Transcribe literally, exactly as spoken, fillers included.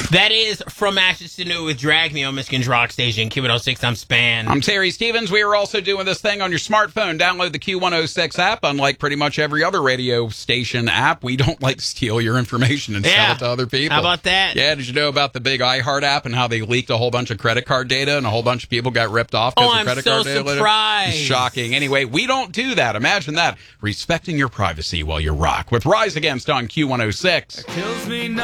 That is From Ashes to New with Drag Me on Michigan's Rock Station, Q one oh six. I'm Span. I'm Terry Stevens. We are also doing this thing on your smartphone. Download the Q one oh six app. Unlike pretty much every other radio station app, we don't like steal your information and Yeah. sell it to other people. How about that? Yeah, did you know about the big iHeart app and how they leaked a whole bunch of credit card data and a whole bunch of people got ripped off because Oh, of I'm credit so card data? surprised. Shocking. Anyway, we don't do that. Imagine that. Respecting your privacy while you rock with Rise Against on Q one oh six. Kills me now.